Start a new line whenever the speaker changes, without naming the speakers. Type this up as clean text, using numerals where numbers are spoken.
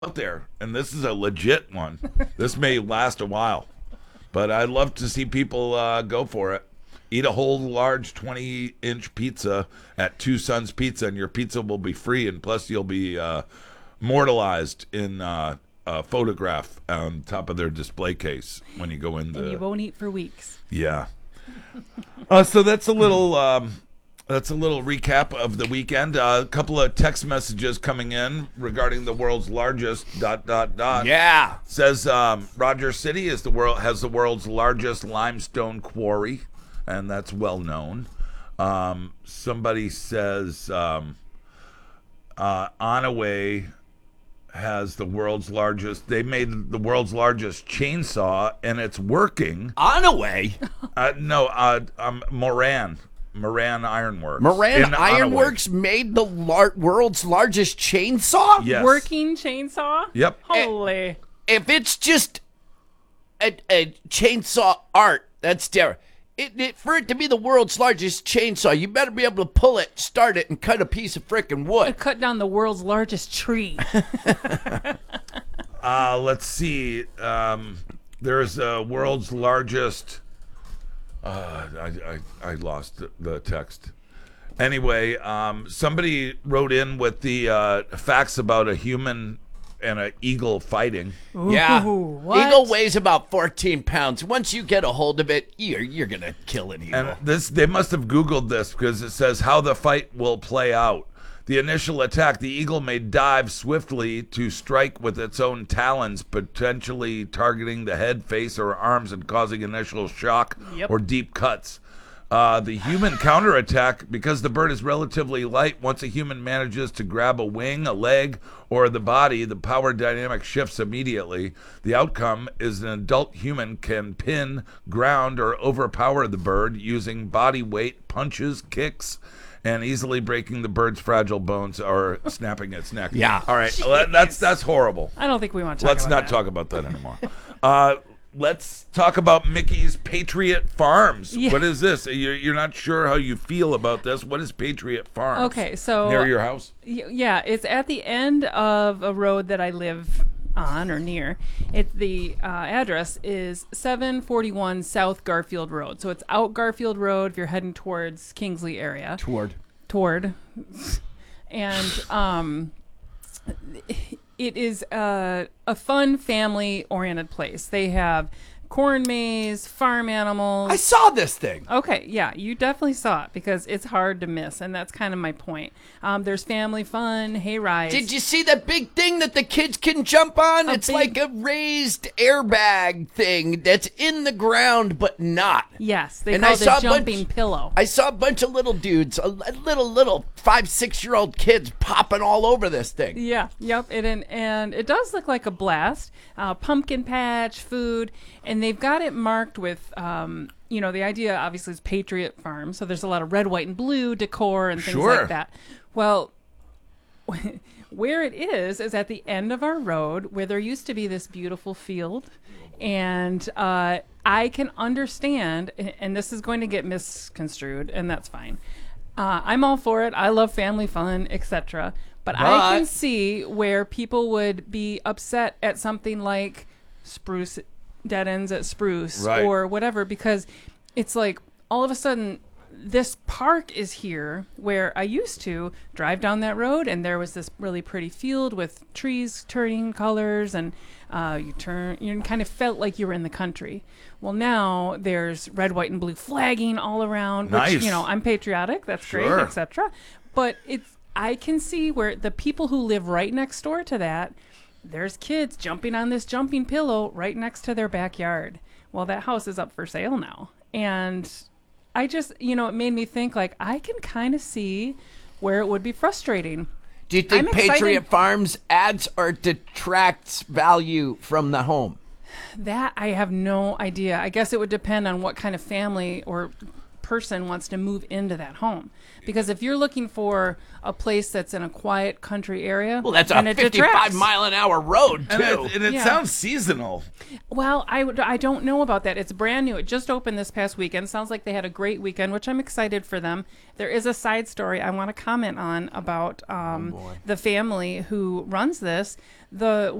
out there, and this is a legit one. This may last a while, but I'd love to see people go for it. Eat a whole large 20-inch pizza at Two Sons Pizza, and your pizza will be free, and plus you'll be immortalized in a photograph on top of their display case when you go in.
And you won't eat for weeks.
Yeah. So that's a little recap of the weekend. A couple of text messages coming in regarding the world's largest ...
Yeah.
Says Rogers City has the world's largest limestone quarry, and that's well known. Somebody says Onaway has the world's largest. They made the world's largest chainsaw, and it's working.
Onaway?
Moran Ironworks.
Moran Ironworks made the world's largest chainsaw?
Yes.
Working chainsaw?
Yep.
Holy.
If it's just a chainsaw art, that's different. For it to be the world's largest chainsaw, you better be able to pull it, start it, and cut a piece of frickin' wood.
Cut down the world's largest tree.
Let's see. There's a world's largest. I lost the text. Anyway, somebody wrote in with the facts about a human and an eagle fighting.
Yeah.
What?
Eagle weighs about 14 pounds. Once you get a hold of it, you're going to kill an eagle.
And they must have Googled this because it says how the fight will play out. The initial attack, the eagle may dive swiftly to strike with its own talons, potentially targeting the head, face, or arms and causing initial shock or deep cuts. The human counterattack, because the bird is relatively light, once a human manages to grab a wing, a leg, or the body, the power dynamic shifts immediately. The outcome is an adult human can pin, ground, or overpower the bird using body weight, punches, kicks, and easily breaking the bird's fragile bones or snapping its neck.
Yeah.
All right. That's horrible.
I don't think we want to talk
Let's
about
not
that.
talk about that anymore. Let's talk about Mickey's Patriot Farms.
Yeah.
What is this? You're not sure how you feel about this. What is Patriot Farms?
Okay, so
Near your house?
Yeah, it's at the end of a road that I live on or near. The address is 741 South Garfield Road. So it's out Garfield Road if you're heading towards Kingsley area. Toward. And it is a fun family-oriented place. They have corn maze, farm animals.
I saw this thing.
Okay, yeah, you definitely saw it because it's hard to miss, and that's kind of my point. There's family fun, hay rides.
Did you see that big thing that the kids can jump on? It's like a raised airbag thing that's in the ground but not.
Yes, they
And
call
I
it
saw
a
a
jumping
bunch-
pillow.
I saw a bunch of little dudes, little 5-6-year-old kids popping all over this thing.
Yeah, yep, and it does look like a blast. Pumpkin patch, food, and they've got it marked with, the idea obviously is Patriot Farm, so there's a lot of red, white, and blue decor and things like that. Well, where it is at the end of our road where there used to be this beautiful field, and I can understand, and this is going to get misconstrued, and that's fine. I'm all for it. I love family fun, etc. But I can see where people would be upset at something like Spruce Dead Ends at Spruce or whatever, because it's like all of a sudden this park is here where I used to drive down that road and there was this really pretty field with trees turning colors, and you kind of felt like you were in the country. Well, now there's red, white, and blue flagging all around, which, I'm patriotic, that's great, etc. But I can see where the people who live right next door to that, there's kids jumping on this jumping pillow right next to their backyard. Well, that house is up for sale now. And I just, it made me think, like, I can kind of see where it would be frustrating.
Do you think Patriot Farms adds or detracts value from the home?
That I have no idea. I guess it would depend on what kind of family or person wants to move into that home. Because if you're looking for a place that's in a quiet country area,
Well, that's a
then it
55
detracts.
mile an hour road, too.
And it
Yeah.
sounds seasonal.
Well, I don't know about that. It's brand new. It just opened this past weekend. Sounds like they had a great weekend, which I'm excited for them. There is a side story I want to comment on about the family who runs this. The